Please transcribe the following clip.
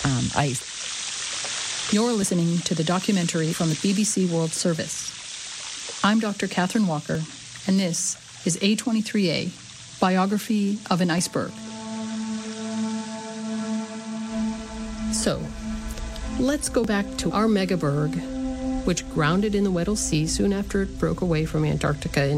ice. You're listening to the documentary from the BBC World Service. I'm Dr. Catherine Walker, and this is A23A, Biography of an Iceberg. So, let's go back to our megaberg, which grounded in the Weddell Sea soon after it broke away from Antarctica in